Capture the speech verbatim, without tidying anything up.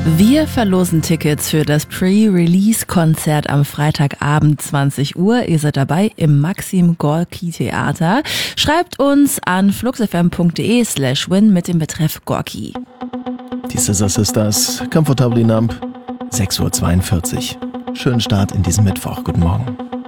Wir verlosen Tickets für das Pre-Release-Konzert am Freitagabend zwanzig Uhr. Ihr seid dabei im Maxim Gorki Theater. Schreibt uns an fluxfm.de slash win mit dem Betreff Gorki. Die Scissor Sisters, Comfortably Numb, sechs Uhr zweiundvierzig. Schönen Start in diesen Mittwoch. Guten Morgen.